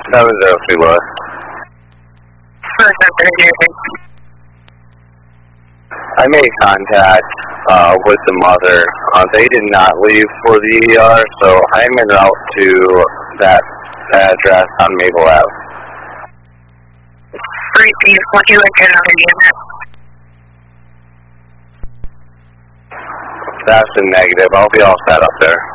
703 Lewis. I made contact with the mother. They did not leave for the ER, so I'm en route to that address on Maple Ave. Repeat, would you like another unit? That's a negative. I'll be all set up there.